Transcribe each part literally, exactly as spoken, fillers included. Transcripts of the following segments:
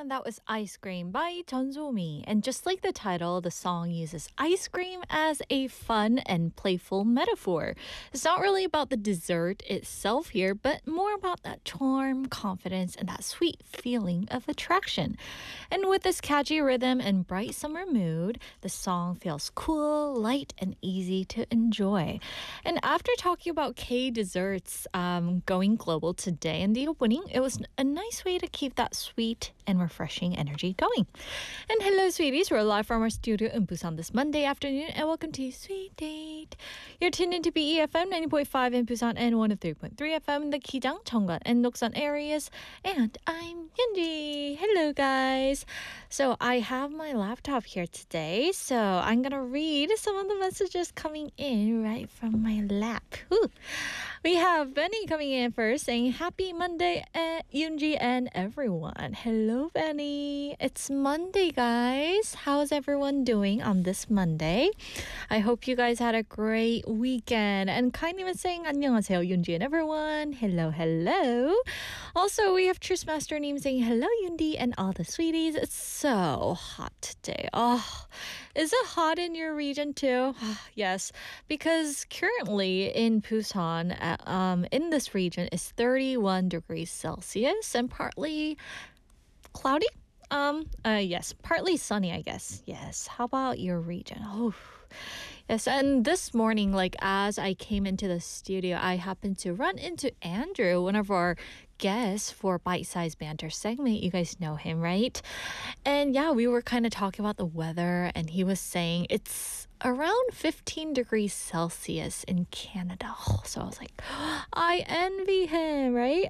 that was Ice Cream by Jeonsomi. And just like the title, the song uses ice cream as a fun and playful metaphor. It's not really about the dessert itself here, but more about that charm, confidence, and that sweet feeling of attraction. And with this catchy rhythm and bright summer mood, the song feels cool, light, and easy to enjoy. And after talking about K desserts um, going global today in the opening, it was a nice way to keep that sweet and refreshing energy going. And hello, sweeties. We're live from our studio in Busan this Monday afternoon, and welcome to Sweet Date. You're tuned into B E F M ninety point five in Busan and one oh three point three F M in the Kijang, Cheonggan, and Noksan areas. And I'm Yunji. Hello, guys. So I have my laptop here today, so I'm gonna read some of the messages coming in right from my lap. Whew. We have Benny coming in first saying, Happy Monday, uh, Yoonji and everyone. Hello, Benny. It's Monday, guys. How's everyone doing on this Monday? I hope you guys had a great weekend. And Kaini was saying, 안녕하세요, Yoonji and everyone. Hello, hello. Also, we have Truce Master Neem saying, hello, Yoonji and all the sweeties. It's so hot today. Oh, is it hot in your region too? Yes, because currently in Busan, uh, um, in this region, is thirty-one degrees Celsius and partly cloudy. Um, uh, yes, partly sunny, I guess. Yes. How about your region? Oh, yes. And this morning, like as I came into the studio, I happened to run into Andrew, one of our guests for Bite Size Banter segment. You guys know him, right? And yeah, we were kind of talking about the weather, and he was saying it's around fifteen degrees Celsius in Canada. So I was like, I envy him, right?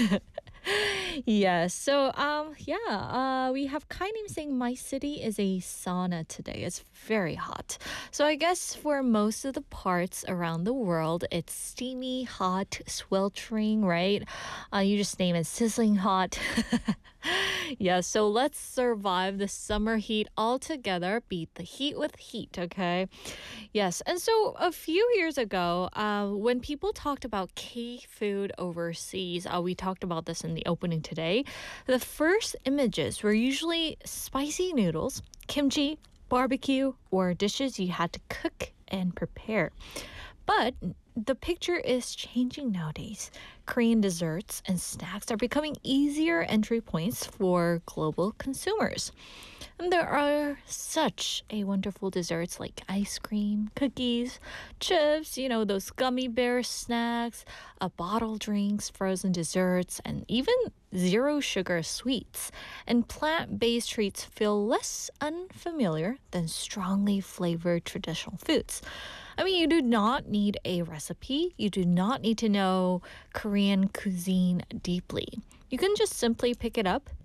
Yes. So, um, yeah, uh, we have Kainim saying my city is a sauna today. It's very hot. So I guess for most of the parts around the world, it's steamy, hot, sweltering, right? Uh, you just name it sizzling hot. Yeah, so let's survive the summer heat all together. Beat the heat with heat, okay? Yes, and so a few years ago, uh, when people talked about K-food overseas, uh, we talked about this in the opening today, the first images were usually spicy noodles, kimchi, barbecue, or dishes you had to cook and prepare. But the picture is changing nowadays. Korean desserts and snacks are becoming easier entry points for global consumers. And there are such a wonderful desserts like ice cream, cookies, chips, you know, those gummy bear snacks, uh, bottle drinks, frozen desserts, and even zero sugar sweets. And plant-based treats feel less unfamiliar than strongly flavored traditional foods. I mean, you do not need a recipe. You do not need to know Korean cuisine deeply. You can just simply pick it up